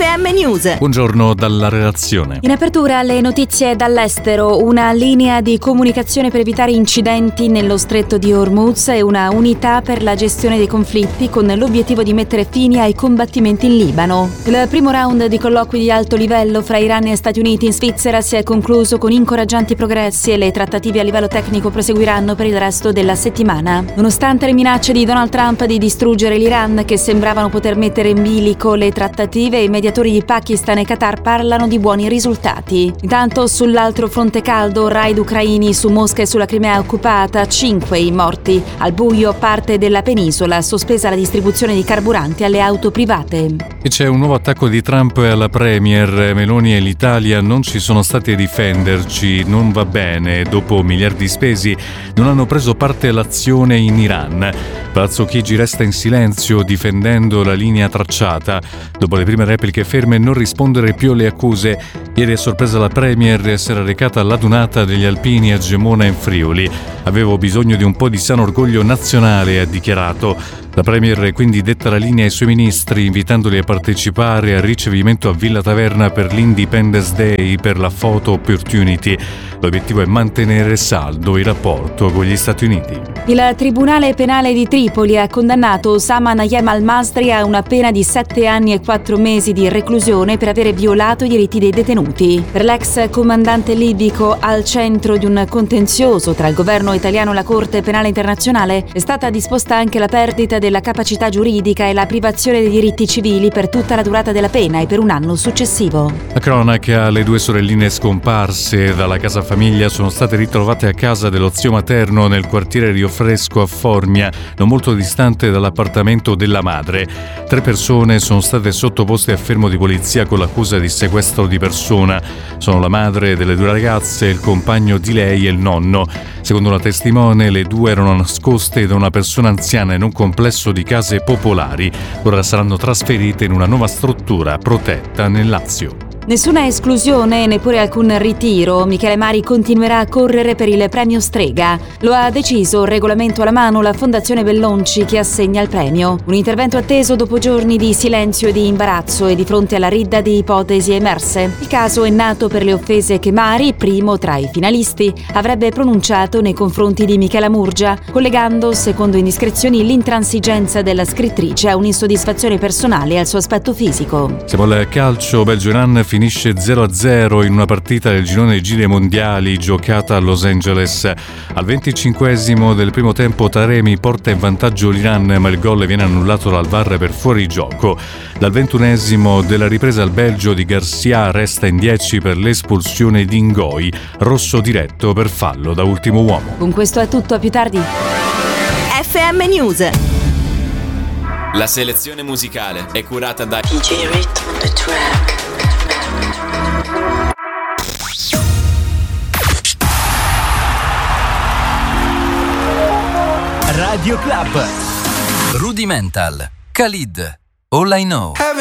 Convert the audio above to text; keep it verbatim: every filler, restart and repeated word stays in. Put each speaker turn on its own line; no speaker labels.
M News.
Buongiorno dalla redazione.
In apertura le notizie dall'estero, una linea di comunicazione per evitare incidenti nello stretto di Hormuz e una unità per la gestione dei conflitti con l'obiettivo di mettere fine ai combattimenti in Libano. Il primo round di colloqui di alto livello fra Iran e Stati Uniti in Svizzera si è concluso con incoraggianti progressi e le trattative a livello tecnico proseguiranno per il resto della settimana. Nonostante le minacce di Donald Trump di distruggere l'Iran, che sembravano poter mettere in bilico le trattative, i mediatori di Pakistan e Qatar parlano di buoni risultati. Intanto sull'altro fronte caldo, raid ucraini su Mosca e sulla Crimea occupata, cinque i morti. Al buio parte della penisola, sospesa la distribuzione di carburanti alle auto private.
E c'è un nuovo attacco di Trump alla premier. Meloni e l'Italia non ci sono stati a difenderci, non va bene. Dopo miliardi spesi non hanno preso parte all'azione in Iran. Palazzo Chigi resta in silenzio difendendo la linea tracciata. Dopo le prime repliche ferme, non rispondere più alle accuse. Ieri a sorpresa la premier si era recata all'adunata degli alpini a Gemona in Friuli. Avevo bisogno di un po' di sano orgoglio nazionale, ha dichiarato. La premier quindi detta la linea ai suoi ministri, invitandoli a partecipare al ricevimento a Villa Taverna per l'Independence Day per la Photo Opportunity. L'obiettivo è mantenere saldo il rapporto con gli Stati Uniti.
Il Tribunale Penale di Tripoli ha condannato Osama Nayem al-Masri a una pena di sette anni e quattro mesi di reclusione per avere violato i diritti dei detenuti. Per l'ex comandante libico al centro di un contenzioso tra il governo italiano e la Corte Penale Internazionale è stata disposta anche la perdita della capacità giuridica e la privazione dei diritti civili per tutta la durata della pena e per un anno successivo.
La cronaca: le due sorelline scomparse dalla casa famiglia sono state ritrovate a casa dello zio materno nel quartiere Rio Fresco a Formia, non molto distante dall'appartamento della madre. Tre persone sono state sottoposte a fermo di polizia con l'accusa di sequestro di persona. Sono la madre delle due ragazze, il compagno di lei e il nonno. Secondo una testimone, le due erano nascoste da una persona anziana in un complesso di case popolari. Ora saranno trasferite in una nuova struttura protetta nel Lazio.
Nessuna esclusione e neppure alcun ritiro. Michele Mari continuerà a correre per il premio Strega. Lo ha deciso, regolamento alla mano, la Fondazione Bellonci che assegna il premio. Un intervento atteso dopo giorni di silenzio e di imbarazzo e di fronte alla ridda di ipotesi emerse. Il caso è nato per le offese che Mari, primo tra i finalisti, avrebbe pronunciato nei confronti di Michela Murgia, collegando, secondo indiscrezioni, l'intransigenza della scrittrice a un'insoddisfazione personale e al suo aspetto fisico.
Siamo al calcio. Belgio-Iran finisce zero a zero in una partita del girone dei giri mondiali giocata a Los Angeles. Al venticinquesimo del primo tempo Taremi porta in vantaggio l'Iran, ma il gol viene annullato dal V A R per fuorigioco. Dal ventunesimo della ripresa il Belgio di Garcia resta in dieci per l'espulsione di Ngoi, rosso diretto per fallo da ultimo uomo.
Con questo è tutto, a più tardi.
F M News.
La selezione musicale è curata da
D J Rhythm on the track.
Radio Club. Rudimental. Khalid. All I Know.